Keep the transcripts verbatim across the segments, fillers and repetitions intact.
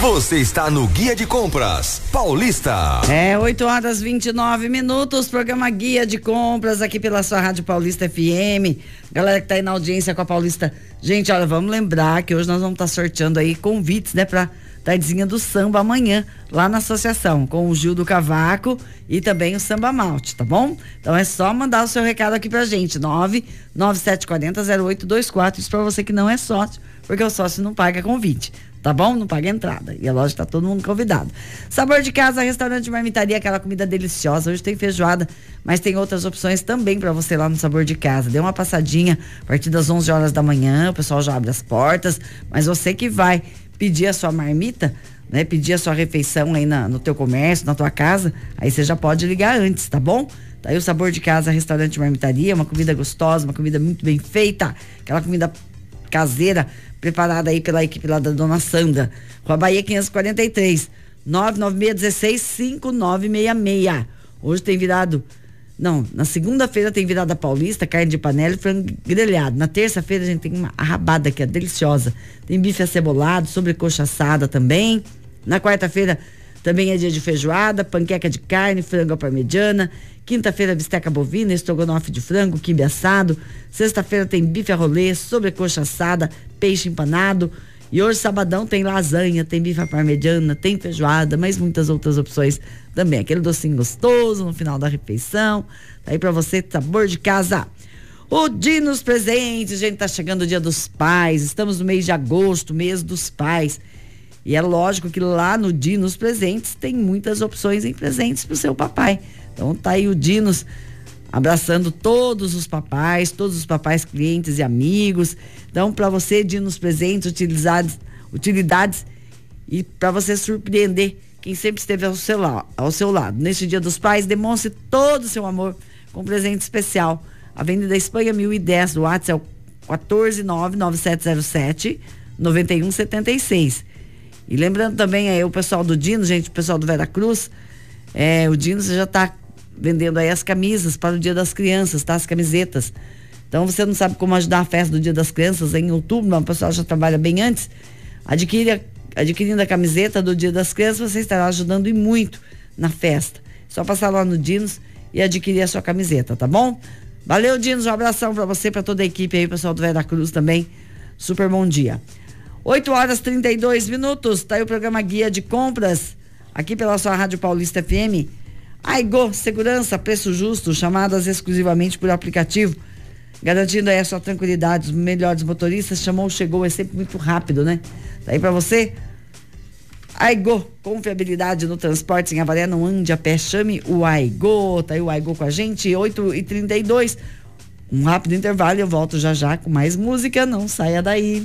Você está no Guia de Compras Paulista. É, oito horas e vinte e nove minutos, programa Guia de Compras aqui pela sua Rádio Paulista F M. Galera que tá aí na audiência com a Paulista. Gente, olha, vamos lembrar que hoje nós vamos estar tá sorteando aí convites, né, pra tardezinha do samba amanhã, lá na associação, com o Gil do Cavaco e também o Samba Malte, tá bom? Então é só mandar o seu recado aqui pra gente, nove nove sete quatro zero zero oito dois quatro, isso pra você que não é sócio, porque o sócio não paga convite, tá bom? Não paga entrada, e a loja tá todo mundo convidado. Sabor de Casa, restaurante marmitaria, aquela comida deliciosa, hoje tem feijoada, mas tem outras opções também pra você lá no Sabor de Casa. Dê uma passadinha a partir das onze horas da manhã, o pessoal já abre as portas, mas você que vai pedir a sua marmita, né? Pedir a sua refeição aí na, no teu comércio, na tua casa, aí você já pode ligar antes, tá bom? Tá aí o Sabor de Casa, restaurante marmitaria, uma comida gostosa, uma comida muito bem feita, aquela comida caseira, preparada aí pela equipe lá da Dona Sandra. Rua Bahia quinhentos e quarenta e três, nove nove seis um seis, cinco nove seis seis. Hoje tem virado, não, na segunda-feira tem virada paulista, carne de panela e frango grelhado. Na terça-feira a gente tem uma rabada que é deliciosa. Tem bife acebolado, sobrecoxa assada também. Na quarta-feira também é dia de feijoada, panqueca de carne, frango à parmegiana. Quinta-feira, bisteca bovina, estrogonofe de frango, quibe assado. Sexta-feira tem bife a rolê, sobrecoxa assada, peixe empanado. E hoje, sabadão, tem lasanha, tem bife à parmegiana, tem feijoada, mas muitas outras opções também. Aquele docinho gostoso no final da refeição. Tá aí pra você, Sabor de Casa. O Dinos Presentes, gente, tá chegando o Dia dos Pais. Estamos no mês de agosto, mês dos pais. E é lógico que lá no Dinos Presentes tem muitas opções em presentes pro seu papai. Então tá aí o Dinos abraçando todos os papais, todos os papais clientes e amigos. Então, para você, Dinos Presentes, utilidades, utilidades e para você surpreender quem sempre esteve ao seu, ao seu lado. Neste Dia dos Pais, demonstre todo o seu amor com um presente especial. Avenida Espanha mil e dez, o WhatsApp é o quatorze nove nove sete zero sete nove um sete seis. E lembrando também aí o pessoal do Dinos, gente, o pessoal do Vera Cruz, é, o Dinos já está vendendo aí as camisas para o Dia das Crianças, tá? As camisetas. Então, você não sabe como ajudar a festa do Dia das Crianças em outubro, mas o pessoal já trabalha bem antes. Adquire, adquirindo a camiseta do Dia das Crianças, você estará ajudando e muito na festa. Só passar lá no Dinos e adquirir a sua camiseta, tá bom? Valeu, Dinos, um abração para você, para toda a equipe aí, pessoal do Vera Cruz também. Super bom dia. oito horas e trinta e dois minutos, tá aí o programa Guia de Compras, aqui pela sua Rádio Paulista F M. Aigo, segurança, preço justo, chamadas exclusivamente por aplicativo, garantindo aí a sua tranquilidade. Os melhores motoristas, chamou, chegou, é sempre muito rápido, né? Tá aí pra você. Aigo, confiabilidade no transporte em Avaré, não ande a pé, chame o Aigo. Tá aí o Aigo com a gente, oito e trinta e dois. Um rápido intervalo e eu volto já já com mais música, não saia daí.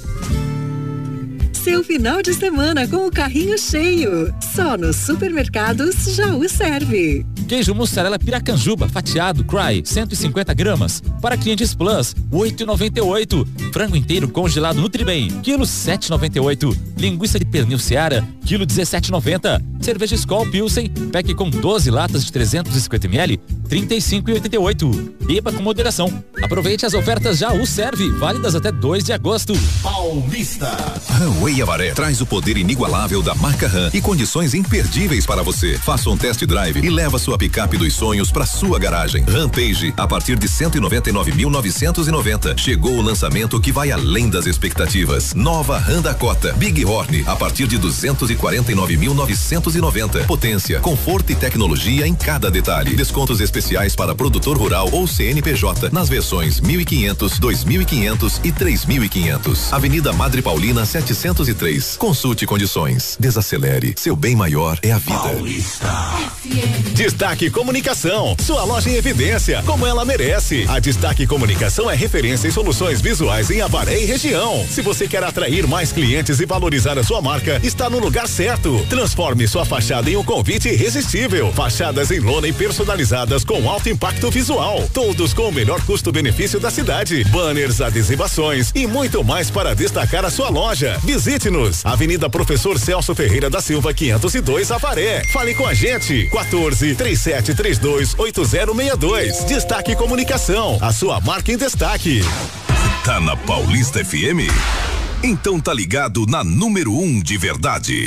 Seu final de semana com o carrinho cheio. Só nos supermercados Jaú serve. Queijo mussarela Piracanjuba fatiado Cry cento e cinquenta gramas para clientes Plus oito e noventa e oito. Frango inteiro congelado Nutribem quilo sete e noventa e oito. Linguiça de pernil Seara quilo dezessete e noventa. Cerveja Skol Pilsen pack com doze latas de trezentos e cinquenta mililitros trinta e cinco e oitenta e oito. Beba com moderação. Aproveite as ofertas Jaú serve, válidas até dois de agosto. Paulista. Runway Avaré traz o poder inigualável da marca Ram e condições imperdíveis para você. Faça um test drive e leva sua picape dos sonhos para sua garagem. Rampage a partir de cento e noventa e nove mil novecentos e noventa. Chegou o lançamento que vai além das expectativas. Nova Ram Dakota Big Horn a partir de duzentos e quarenta e nove mil novecentos e noventa. Potência, conforto e tecnologia em cada detalhe. Descontos especiais para produtor rural ou C N P J nas versões mil e quinhentos, dois mil e quinhentos e três mil e quinhentos. Avenida Madre Paulina setecentos e três. Consulte condições. Desacelere. Seu bem maior é a vida. Paulista. Destaque Comunicação, sua loja em evidência, como ela merece. A Destaque Comunicação é referência em soluções visuais em Avaré e região. Se você quer atrair mais clientes e valorizar a sua marca, está no lugar certo. Transforme sua fachada em um convite irresistível. Fachadas em lona e personalizadas com alto impacto visual. Todos com o melhor custo-benefício da cidade. Banners, adesivações e muito mais para destacar a sua loja. Visite-nos. Avenida Professor Celso Ferreira da Silva, quinhentos e dois, Avaré. Fale com a gente. quatorze, trinta e sete, trinta e dois, oitenta sessenta e dois. Destaque Comunicação, a sua marca em destaque. Tá na Paulista F M? Então tá ligado na número um de verdade.